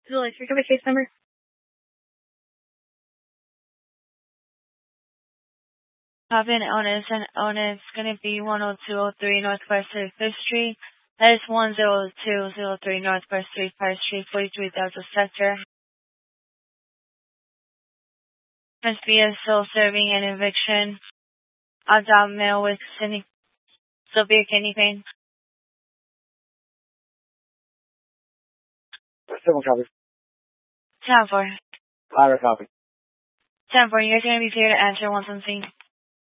Julie, can you give me case number? Popping on it's going to be 10203 Northwest 35th Street. That is 10203 Northwest 35th Street, 43,000 sector. Must be a sole serving and eviction. Adopt mail with severe kidney pain. 7 copy. 10-4. Ira copy. 10-4, you guys are going to be clear to answer once on scene.